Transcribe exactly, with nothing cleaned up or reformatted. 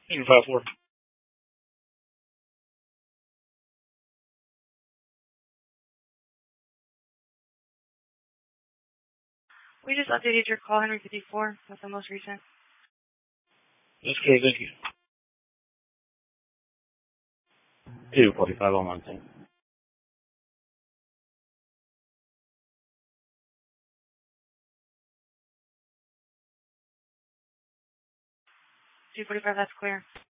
five four. We just updated your call, Henry fifty-four. That's the most recent. That's clear, thank you. two forty-five on Monday. two forty-five, that's clear.